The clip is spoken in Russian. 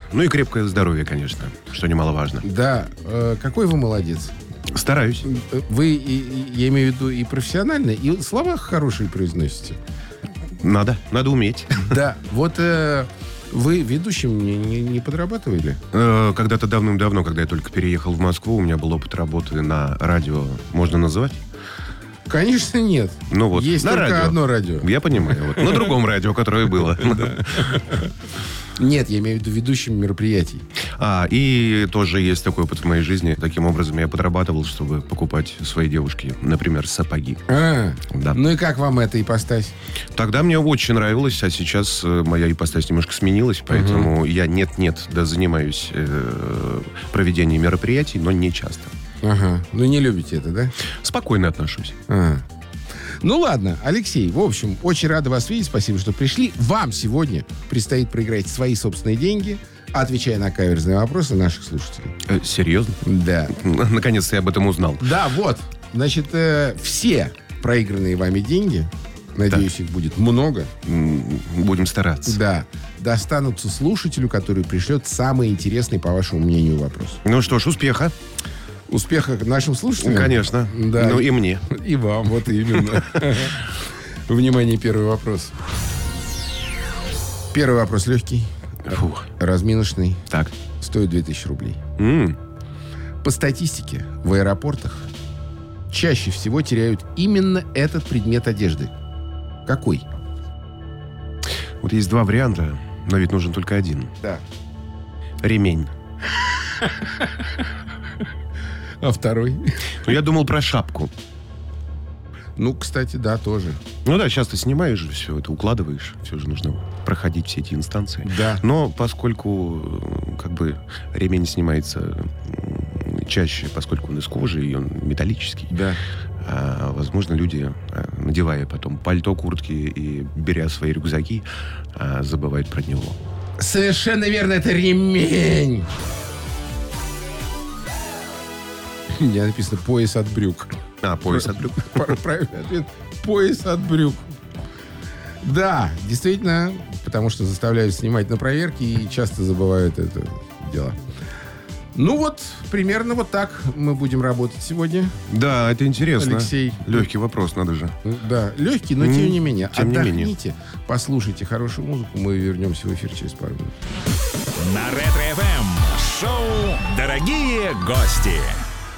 Ну и крепкое здоровье, конечно, что немаловажно. Да. Какой вы молодец. Стараюсь. Вы, я имею в виду, и профессионально, и слова хорошие произносите. Надо уметь. Да. Вот вы ведущим не подрабатывали? Когда-то давным-давно, когда я только переехал в Москву, у меня был опыт работы на радио. Можно называть? Конечно, нет. Ну вот, есть на только радио. одно радио. Я понимаю. Вот. На другом радио, которое было. Нет, я имею в виду ведущим мероприятий. И тоже есть такой опыт в моей жизни. Таким образом, я подрабатывал, чтобы покупать своей девушке, например, сапоги. Да. Ну и как вам эта ипостась? Тогда мне очень нравилось, а сейчас моя ипостась немножко сменилась, поэтому я занимаюсь проведением мероприятий, но не часто. Ага. Ну не любите это, да? Спокойно отношусь. Ну ладно, Алексей, в общем, очень рада вас видеть. Спасибо, что пришли. Вам сегодня предстоит проиграть свои собственные деньги, отвечая на каверзные вопросы наших слушателей. Серьезно? Да. Наконец-то я об этом узнал. Да, вот. Значит, все проигранные вами деньги, надеюсь, их будет много. Будем стараться. Да. Достанутся слушателю, который пришлет самый интересный, по вашему мнению, вопрос. Ну что ж, успеха. Успеха нашим слушателям? Конечно. Да. Ну и мне. И вам, вот именно. Внимание, первый вопрос. Первый вопрос легкий. Фух. Разминочный. Так. Стоит 2000 рублей. По статистике, в аэропортах чаще всего теряют именно этот предмет одежды. Какой? Вот есть два варианта, но ведь нужен только один. Да. Ремень. А второй? Ну, я думал про шапку. Ну, кстати, да, тоже. Ну да, сейчас ты снимаешь же все это, укладываешь. Все же нужно проходить все эти инстанции. Да. Но поскольку ремень снимается чаще, поскольку он из кожи и он металлический, Да. возможно, люди, надевая потом пальто, куртки и беря свои рюкзаки, забывают про него. Совершенно верно, это ремень. У меня написано «пояс от брюк». Пояс от брюк. Правильный ответ – пояс от брюк. Да, действительно, потому что заставляют снимать на проверке и часто забывают это дело. Ну вот, примерно вот так мы будем работать сегодня. Да, это интересно. Алексей. Легкий вопрос, надо же. Да, легкий, но тем не менее. Тем не Отдохните, менее. послушайте хорошую музыку, мы вернемся в эфир через пару минут. На Ретро-ФМ шоу «Дорогие гости».